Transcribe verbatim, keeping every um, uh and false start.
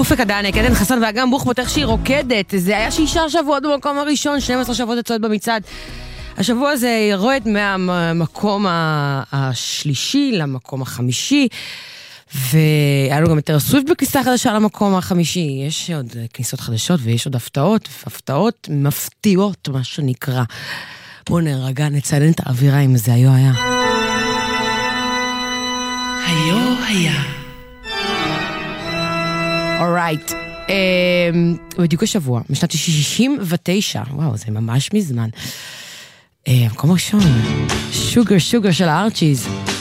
אופק הדנק, עדן חסן ואגם ברוך פותח שהיא רוקדת. זה היה שישה שבועות במקום הראשון, שנים עשר שבועות הצועות במצעד. השבוע הזה ירד מהמקום השלישי למקום החמישי, והיה לו גם יותר סוויפט בכניסה חדשה למקום החמישי. יש עוד כניסות חדשות ויש עוד הפתעות, הפתעות מפתיעות, מה שנקרא. בואו נרגע, נצלן את האווירה אם זה היו היה. היו היה. אורייט. בדיוק השבוע, משנת שישים ותשע, וואו, זה ממש מזמן. המקום ראשון, שוגר שוגר של הארצ'יז.